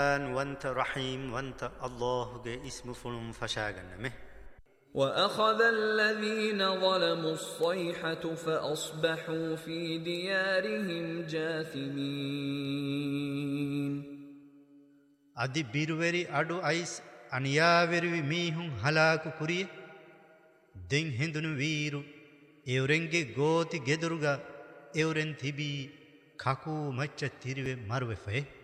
وانت رحيم وانت الله جي اسم فلم فشاغن وأخذ الذين ظلموا الصيحة فأصبحوا في ديارهم جاثمين أدي بيرويري أدو أيس أنياويري ميهم هلاكو كوري دين هندن ويرو إورنجي غوتي جدرغا إورن ثبي كاكو مچ تيروي مروي فيه